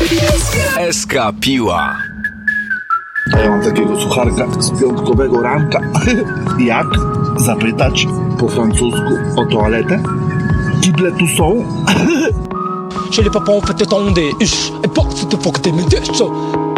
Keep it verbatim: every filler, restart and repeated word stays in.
S K Piła. A ja mam takiego sucharka z piątkowego ranka. Jak zapytać po francusku o toaletę? Kible tu są? Chez les papas on fait des tondes, et porte de fuck des médecins.